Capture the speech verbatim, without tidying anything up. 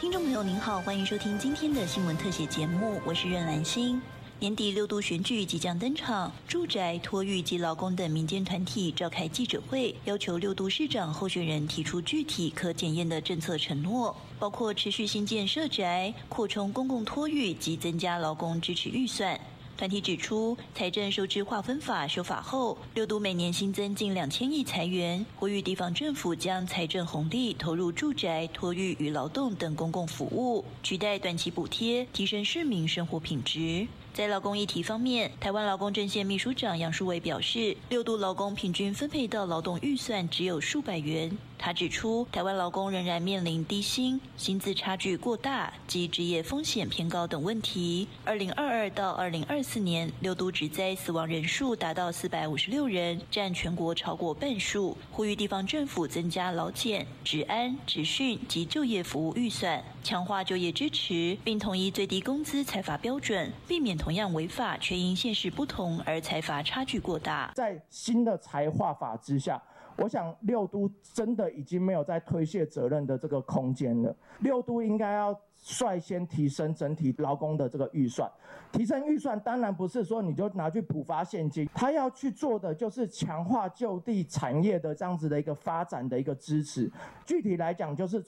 听众朋友您好，欢迎收听今天的新闻特写节目，我是任兰心。年底六都选举即将登场，住宅、托育及劳工等民间团体召开记者会，要求六都市长候选人提出具体可检验的政策承诺，包括持续新建社宅、扩充公共托育及增加劳工支持预算。团体指出，财政收支划分法修法后，六都每年新增近两千亿财源，呼吁地方政府将财政红利投入住宅、托育与劳动等公共服务，取代短期补贴，提升市民生活品质。在劳工议题方面，台湾劳工阵线秘书长杨淑伟表示，六都劳工平均分配到劳动预算只有数百元。他指出，台湾劳工仍然面临低薪、薪资差距过大及职业风险偏高等问题。二零二二到二零二四年，六都职灾死亡人数达到四百五十六人，占全国超过半数。呼吁地方政府增加劳检、职安、职训及就业服务预算，强化就业支持，并统一最低工资裁罚标准，避免同样违法却因县市不同而裁罚差距过大。 在新的财划法之下，我想六都真的已经没有在推卸责任的这个空间了。六都应该要率先提升整体劳工的这个预算，提升预算当然不是说你就拿去补发现金，他要去做的就是强化就地产业的这样子的一个发展的一个支持。具体来讲，就是